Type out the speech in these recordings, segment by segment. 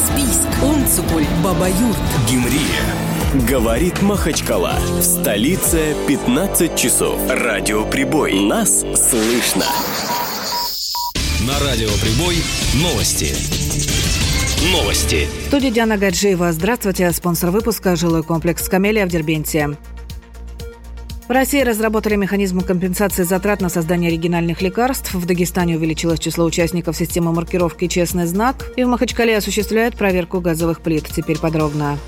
Каспийск, Унцукуль, Бабаюрт, Гимрия. Говорит Махачкала. В столице 15 часов. Радиоприбой. Нас слышно. На Радиоприбой новости. Новости. В студии Диана Гаджиева. Здравствуйте. Спонсор выпуска — жилой комплекс «Камелия» в Дербенте. В России разработали механизм компенсации затрат на создание оригинальных лекарств. В Дагестане увеличилось число участников системы маркировки «Честный знак». И в Махачкале осуществляют проверку газовых плит. Теперь подробно.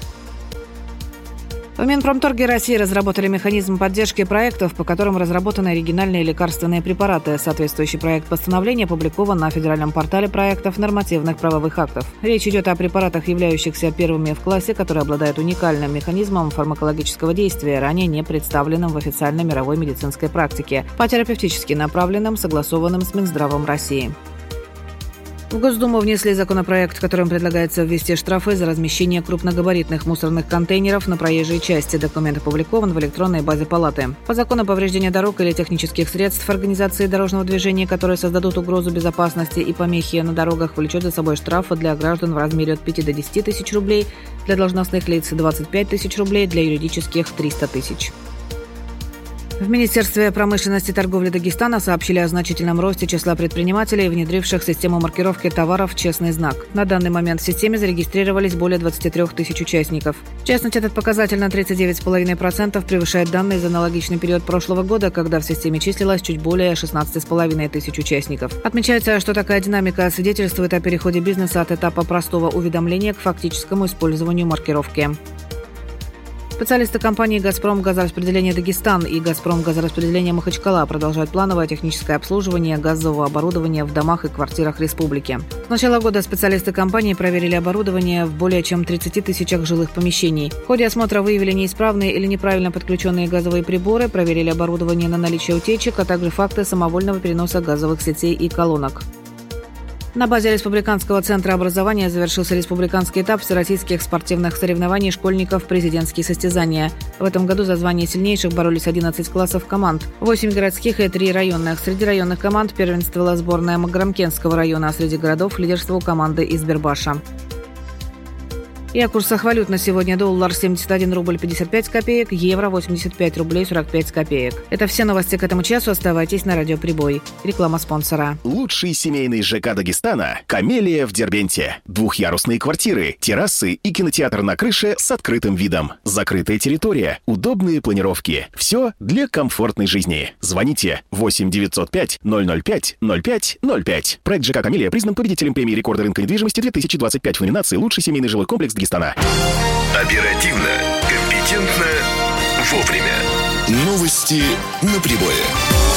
В Минпромторге России разработали механизм поддержки проектов, по которым разработаны оригинальные лекарственные препараты. Соответствующий проект постановления опубликован на федеральном портале проектов нормативных правовых актов. Речь идет о препаратах, являющихся первыми в классе, которые обладают уникальным механизмом фармакологического действия, ранее не представленным в официальной мировой медицинской практике, по терапевтически направленным, согласованным с Минздравом России. В Госдуму внесли законопроект, которым предлагается ввести штрафы за размещение крупногабаритных мусорных контейнеров на проезжей части. Документ опубликован в электронной базе Палаты. По закону повреждения дорог или технических средств организации дорожного движения, которые создадут угрозу безопасности и помехи на дорогах, влечет за собой штрафы для граждан в размере от 5 до 10 тысяч рублей, для должностных лиц 25 тысяч рублей, для юридических 300 тысяч. В Министерстве промышленности и торговли Дагестана сообщили о значительном росте числа предпринимателей, внедривших систему маркировки товаров «Честный знак». На данный момент в системе зарегистрировались более 23 тысяч участников. В частности, этот показатель на 39,5% превышает данные за аналогичный период прошлого года, когда в системе числилось чуть более 16,5 тысяч участников. Отмечается, что такая динамика свидетельствует о переходе бизнеса от этапа простого уведомления к фактическому использованию маркировки. Специалисты компании «Газпром Газораспределение Дагестан» и «Газпром Газораспределение Махачкала» продолжают плановое техническое обслуживание газового оборудования в домах и квартирах республики. С начала года специалисты компании проверили оборудование в более чем 30 тысячах жилых помещений. В ходе осмотра выявили неисправные или неправильно подключенные газовые приборы, проверили оборудование на наличие утечек, а также факты самовольного переноса газовых сетей и колонок. На базе Республиканского центра образования завершился республиканский этап всероссийских спортивных соревнований школьников «Президентские состязания». В этом году за звание сильнейших боролись 11 классов команд, 8 городских и 3 районных. Среди районных команд первенствовала сборная Маграмкентского района, а среди городов лидерство у команды из Бербаша. И о курсах валют на сегодня: доллар 71 рубль 55 копеек, евро 85 рублей 45 копеек. Это все новости к этому часу. Оставайтесь на Радиоприбой. Реклама спонсора. Лучший семейный ЖК Дагестана – «Камелия» в Дербенте. Двухъярусные квартиры, террасы и кинотеатр на крыше с открытым видом. Закрытая территория, удобные планировки. Все для комфортной жизни. Звоните 8 905 005 05 05. Проект ЖК «Камелия» признан победителем премии рекорда рынка недвижимости 2025 в номинации «Лучший семейный жилой комплекс Дагестана». Оперативно, компетентно, вовремя. Новости на прибое.